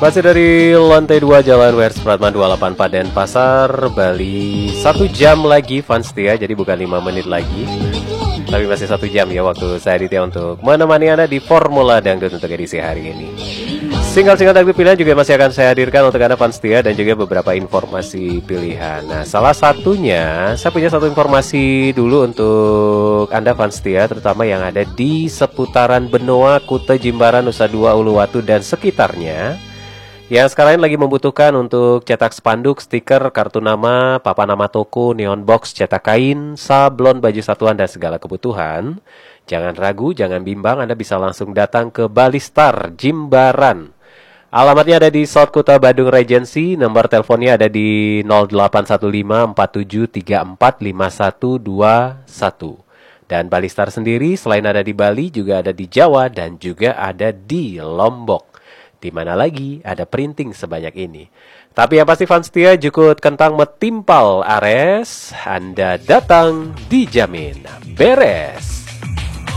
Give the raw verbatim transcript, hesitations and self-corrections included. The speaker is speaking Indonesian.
Masih dari lantai dua Jalan W R Supratman dua delapan empat Denpasar, Bali. Satu jam lagi fans setia, jadi bukan lima menit lagi, tapi masih satu jam ya waktu saya Aditya untuk menemani Anda di Formula Dangdut untuk edisi hari ini. Single-single dangdut pilihan juga masih akan saya hadirkan untuk Anda fans setia dan juga beberapa informasi pilihan. Nah, salah satunya saya punya satu informasi dulu untuk Anda fans setia, terutama yang ada di seputaran Benoa, Kuta, Jimbaran, Nusa Dua, Uluwatu dan sekitarnya, yang sekarang lagi membutuhkan untuk cetak spanduk, stiker, kartu nama, papan nama toko, neon box, cetak kain, sablon, baju satuan, dan segala kebutuhan. Jangan ragu, jangan bimbang, Anda bisa langsung datang ke Balistar Jimbaran. Alamatnya ada di South Kuta Badung Regency, nomor teleponnya ada di nol delapan satu lima empat tujuh tiga empat lima satu dua satu. Dan Balistar sendiri selain ada di Bali, juga ada di Jawa dan juga ada di Lombok. Di mana lagi ada printing sebanyak ini. Tapi yang pasti fans setia jukut kentang metimpal ares, Anda datang dijamin beres.